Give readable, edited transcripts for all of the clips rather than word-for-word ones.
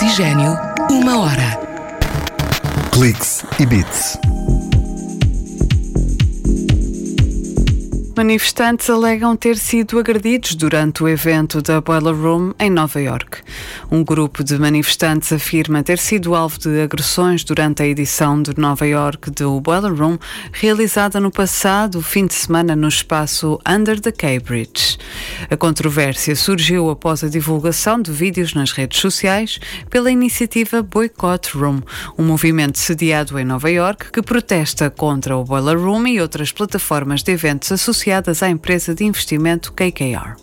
Oxigênio, 1 hora. Cliques e Beats. Manifestantes alegam ter sido agredidos durante o evento da Boiler Room em Nova Iorque. Um grupo de manifestantes afirma ter sido alvo de agressões durante a edição de Nova Iorque do Boiler Room, realizada no passado fim de semana no espaço Under the Key Bridge. A controvérsia surgiu após a divulgação de vídeos nas redes sociais pela iniciativa Boycott Room, um movimento sediado em Nova Iorque que protesta contra o Boiler Room e outras plataformas de eventos associadas à empresa de investimento KKR.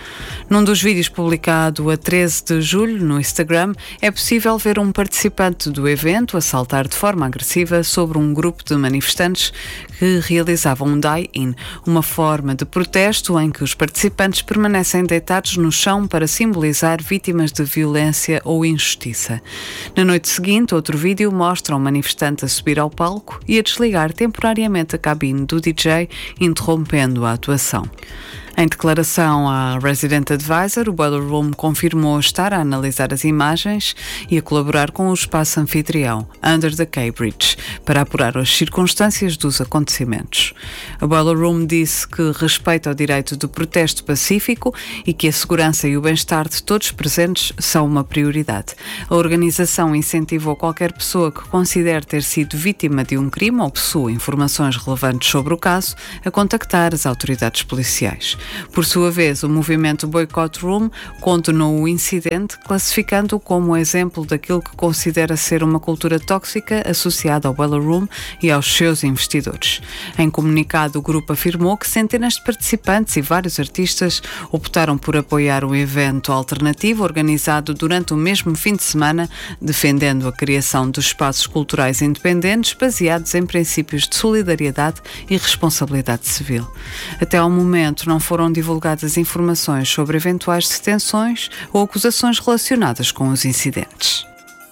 Num dos vídeos publicado a 13 de julho no Instagram, é possível ver um participante do evento a saltar de forma agressiva sobre um grupo de manifestantes que realizavam um die-in, uma forma de protesto em que os participantes permanecem deitados no chão para simbolizar vítimas de violência ou injustiça. Na noite seguinte, outro vídeo mostra um manifestante a subir ao palco e a desligar temporariamente a cabine do DJ, interrompendo a atuação. Em declaração à Resident Advisor, o Boiler Room confirmou estar a analisar as imagens e a colaborar com o espaço anfitrião, Under the Key Bridge, para apurar as circunstâncias dos acontecimentos. A Boiler Room disse que respeita o direito de protesto pacífico e que a segurança e o bem-estar de todos presentes são uma prioridade. A organização incentivou qualquer pessoa que considere ter sido vítima de um crime ou possua informações relevantes sobre o caso a contactar as autoridades policiais. Por sua vez, o movimento Boycott Room condenou o incidente, classificando-o como exemplo daquilo que considera ser uma cultura tóxica associada ao Boiler Room e aos seus investidores. Em comunicado, o grupo afirmou que centenas de participantes e vários artistas optaram por apoiar um evento alternativo organizado durante o mesmo fim de semana, defendendo a criação de espaços culturais independentes baseados em princípios de solidariedade e responsabilidade civil. Até ao momento, não foram divulgadas informações sobre eventuais detenções ou acusações relacionadas com os incidentes.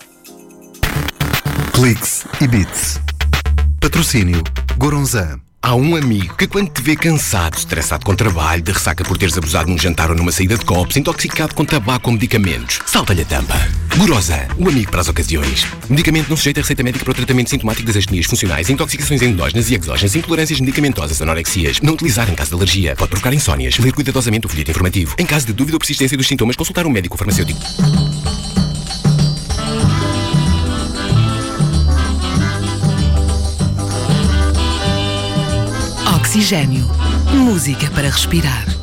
Cliques e Beats. Patrocínio Goronzan. Há um amigo que quando te vê cansado, estressado com trabalho, de ressaca por teres abusado num jantar ou numa saída de copos, intoxicado com tabaco ou medicamentos, salta-lhe a tampa. Goronzan, o amigo para as ocasiões. O medicamento não sujeita a receita médica para o tratamento sintomático das astenias funcionais, intoxicações endógenas e exógenas, intolerâncias medicamentosas, anorexias. Não utilizar em caso de alergia. Pode provocar insónias. Ler cuidadosamente o folheto informativo. Em caso de dúvida ou persistência dos sintomas, consultar um médico ou farmacêutico. Oxigênio. Música para respirar.